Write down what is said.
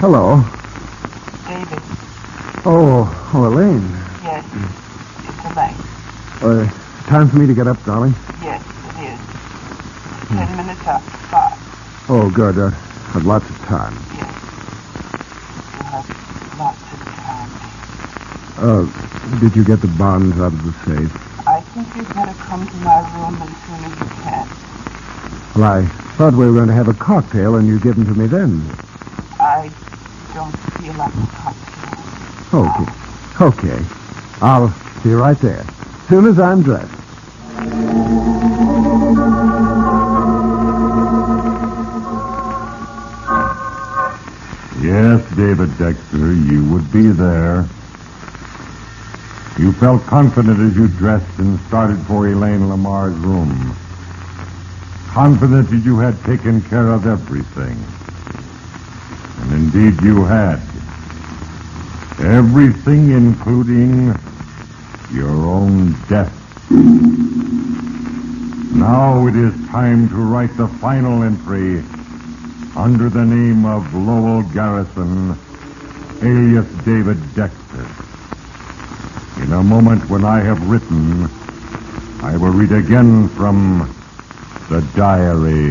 Hello. David. Oh, Elaine. Yes, it's Elaine. Time for me to get up, darling? Yes, it is. 10 minutes after 5. Oh, good. I've lots of time. Yes. You have lots of time. Did you get the bonds out of the safe? I think you'd better come to my room as soon as you can. Well, I thought we were going to have a cocktail and you'd give them to me then. I don't feel like a cocktail. Okay. I'll see you right there. As soon as I'm dressed. Yes, David Dexter, you would be there. You felt confident as you dressed and started for Elaine Lamar's room. Confident that you had taken care of everything. And indeed you had. Everything, including your own death. Now it is time to write the final entry under the name of Lowell Garrison, alias David Dexter. In a moment when I have written, I will read again from the diary